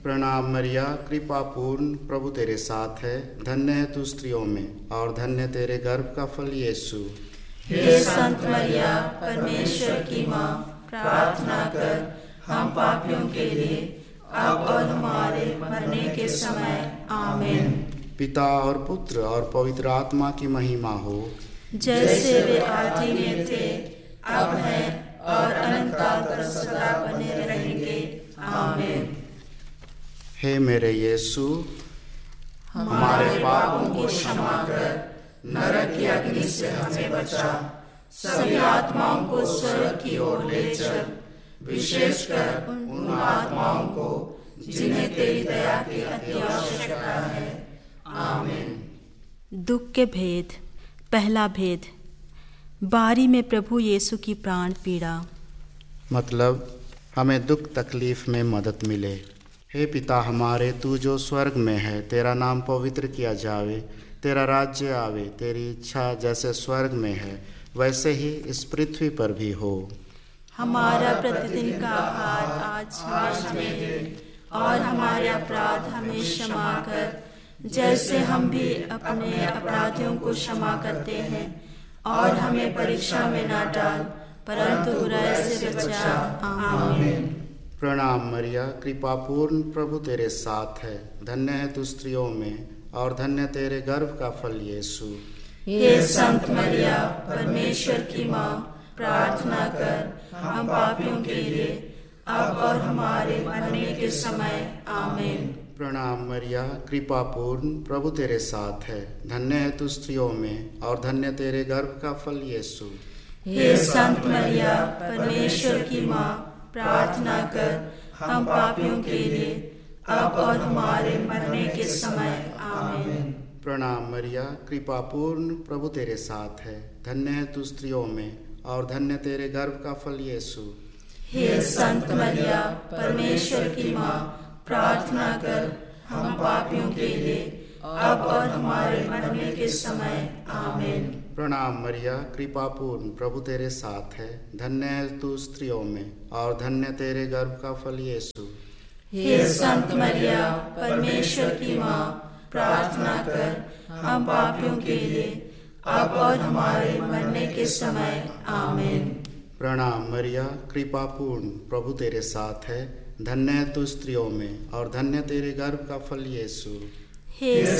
प्रणाम मरिया, कृपा पूर्ण, प्रभु तेरे साथ है। धन्य है तू स्त्रियों में और धन्य तेरे गर्भ का फल यीशु। हे संत मरिया, परमेश्वर की माँ, प्रार्थना कर हम पापियों के लिए अब और हमारे मरने के समय। आमीन। पिता और पुत्र और पवित्र आत्मा की महिमा हो, जैसे वे आदि में थे, अब है और अनंत काल तक सदा बने रहेंगे। आमीन। हे मेरे यीशु, हमारे पापों को क्षमा कर नरक की अग्नि से हमें बचा, सभी आत्माओं को स्वर्ग की ओर ले चल, विशेषकर उन आत्माओं को जिन्हें तेरी दया की अति आवश्यकता है। आमीन। दुख के भेद। पहला भेद, बारी में प्रभु यीशु की प्राण पीड़ा। मतलब हमें दुख तकलीफ में मदद मिले। हे पिता हमारे, तू जो स्वर्ग में है, तेरा नाम पवित्र किया जावे, तेरा राज्य आवे, तेरी इच्छा जैसे स्वर्ग में है वैसे ही इस पृथ्वी पर भी हो। हमारा प्रतिदिन का आहार आज हमें दे, और हमारे अपराध हमें क्षमा कर, जैसे हम भी अपने अपराधियों को क्षमा करते हैं, और हमें परीक्षा में ना डाल, परंतु बुराई से बचा। आमीन। प्रणाम मरिया, कृपा पूर्ण, प्रभु तेरे साथ है। धन्य है तू स्त्रियों में और धन्य तेरे गर्भ का फल यीशु। हे संत मरिया, परमेश्वर की माँ, प्रार्थना कर हम पापियों के लिए अब और हमारे मरने के समय। आमीन। प्रणाम मरिया, कृपा पूर्ण, प्रभु तेरे साथ है। धन्य है तू स्त्रियों में और धन्य तेरे गर्भ का फल यीशु। हे संत मरिया, परमेश्वर की माँ, प्रार्थना कर हम पापियों के लिए अब और हमारे मरने के समय। आमीन। प्रणाम मरिया, कृपा पूर्ण, प्रभु तेरे साथ है। धन्य है तू स्त्रियों में और धन्य तेरे गर्भ का फल यीशु। हे संत मरिया, परमेश्वर की माँ, प्रार्थना कर हम पापियों के लिए अब और हमारे मरने के समय। आमीन। प्रणाम मरिया, कृपा पूर्ण, प्रभु तेरे साथ है। धन्य है तू स्त्रियों में और धन्य तेरे गर्भ का फल यीशु। हे संत मरिया, परमेश्वर की माँ, प्रार्थना कर हम पापियों के लिए अब और हमारे मरने के समय। आमीन। प्रणाम मरिया, कृपा पूर्ण, प्रभु तेरे साथ है। धन्य है तू स्त्रियों में और धन्य तेरे गर्भ का फल यीशु। हे